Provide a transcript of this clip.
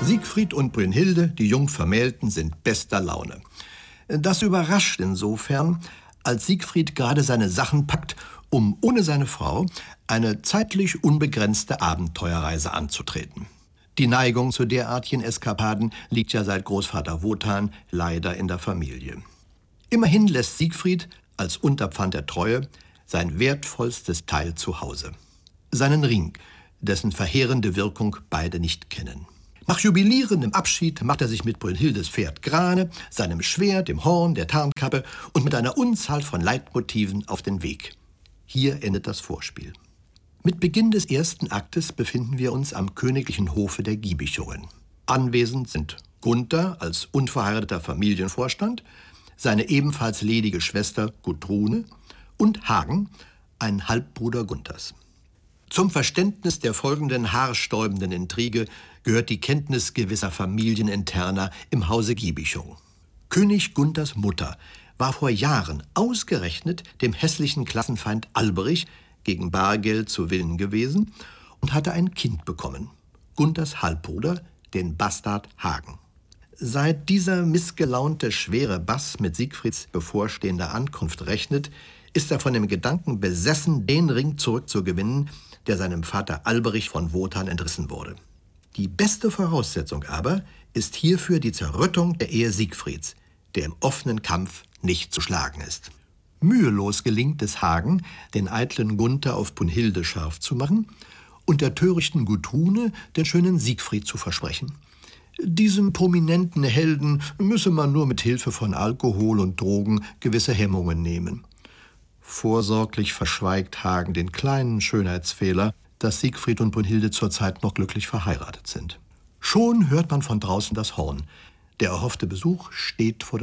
Siegfried und Brünnhilde, die Jungvermählten, sind bester Laune. Das überrascht insofern, als Siegfried gerade seine Sachen packt, um ohne seine Frau eine zeitlich unbegrenzte Abenteuerreise anzutreten. Die Neigung zu derartigen Eskapaden liegt ja seit Großvater Wotan leider in der Familie. Immerhin lässt Siegfried als Unterpfand der Treue sein wertvollstes Teil zu Hause. Seinen Ring, dessen verheerende Wirkung beide nicht kennen. Nach jubilierendem Abschied macht er sich mit Brünnhildes Pferd Grane, seinem Schwert, dem Horn, der Tarnkappe und mit einer Unzahl von Leitmotiven auf den Weg. Hier endet das Vorspiel. Mit Beginn des ersten Aktes befinden wir uns am königlichen Hofe der Giebichungen. Anwesend sind Gunther als unverheirateter Familienvorstand, seine ebenfalls ledige Schwester Gudrune und Hagen, ein Halbbruder Gunthers. Zum Verständnis der folgenden haarsträubenden Intrige gehört die Kenntnis gewisser Familieninterner im Hause Giebichung. König Gunthers Mutter war vor Jahren ausgerechnet dem hässlichen Klassenfeind Alberich gegen Bargeld zu Willen gewesen und hatte ein Kind bekommen, Gunthers Halbbruder, den Bastard Hagen. Seit dieser missgelaunte schwere Bass mit Siegfrieds bevorstehender Ankunft rechnet, ist er von dem Gedanken besessen, den Ring zurückzugewinnen, der seinem Vater Alberich von Wotan entrissen wurde. Die beste Voraussetzung aber ist hierfür die Zerrüttung der Ehe Siegfrieds, der im offenen Kampf nicht zu schlagen ist. Mühelos gelingt es Hagen, den eitlen Gunther auf Brünnhilde scharf zu machen und der törichten Gudrune den schönen Siegfried zu versprechen. Diesem prominenten Helden müsse man nur mit Hilfe von Alkohol und Drogen gewisse Hemmungen nehmen. Vorsorglich verschweigt Hagen den kleinen Schönheitsfehler, dass Siegfried und Brünnhilde zurzeit noch glücklich verheiratet sind. Schon hört man von draußen das Horn. Der erhoffte Besuch steht vor der